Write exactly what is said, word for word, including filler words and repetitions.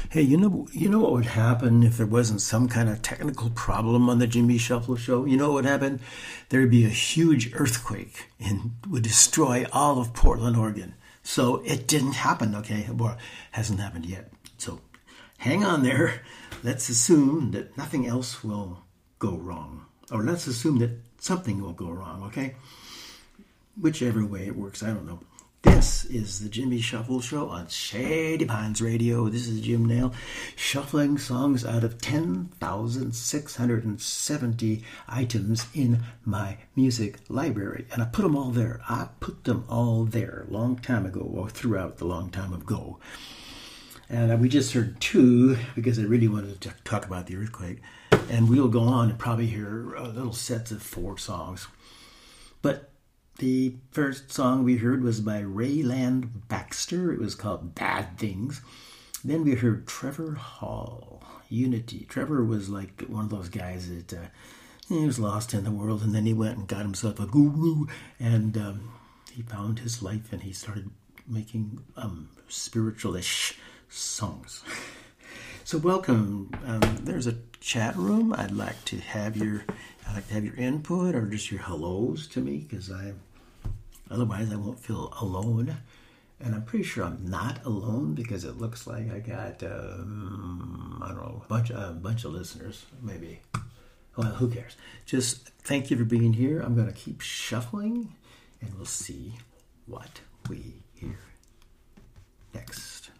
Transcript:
Hey, you know, you know what would happen if there wasn't some kind of technical problem on the Jimmy Shuffle show? You know what would happen? There'd be a huge earthquake and would destroy all of Portland, Oregon. So it didn't happen, okay? Well, hasn't happened yet. So hang on there. Let's assume that nothing else will go wrong. Or let's assume that something will go wrong, okay? Whichever way it works, I don't know. This is the Jimmy Shuffle Show on Shady Pines Radio. This is Jim Nail, shuffling songs out of ten thousand six hundred seventy items in my music library. And I put them all there. I put them all there a long time ago, or throughout the long time ago. And we just heard two, because I really wanted to talk about the earthquake. And we'll go on and probably hear uh, little sets of four songs. But the first song we heard was by Rayland Baxter. It was called Bad Things. Then we heard Trevor Hall, Unity. Trevor was like one of those guys that uh, he was lost in the world, and then he went and got himself a guru, and um, he found his life, and he started making um, spiritualish songs. So welcome. Um, there's a chat room. I'd like to have your, I'd like to have your input or just your hellos to me, because I. Otherwise, I won't feel alone. And I'm pretty sure I'm not alone, because it looks like I got, um, I don't know, a bunch, a bunch of listeners, maybe. Well, who cares? Just thank you for being here. I'm going to keep shuffling, and we'll see what we hear next.